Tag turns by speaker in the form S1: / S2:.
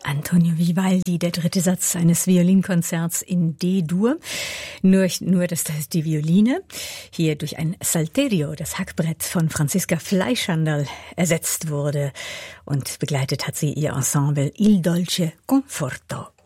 S1: Antonio Vivaldi, der dritte Satz eines Violinkonzerts in D-Dur. Nur, dass das die Violine hier durch ein Salterio, das Hackbrett von Franziska Fleischhandel, ersetzt wurde. Und begleitet hat sie ihr Ensemble Il Dolce Conforto.